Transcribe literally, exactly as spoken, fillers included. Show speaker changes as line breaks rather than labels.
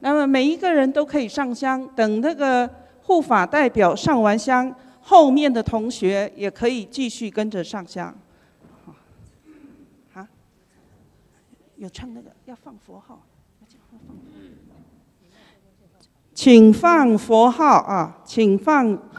那么每一个人都可以上香，等那个护法代表上完香，后面的同学也可以继续跟着上香。好，有唱那个要放佛号，请放佛号啊，请放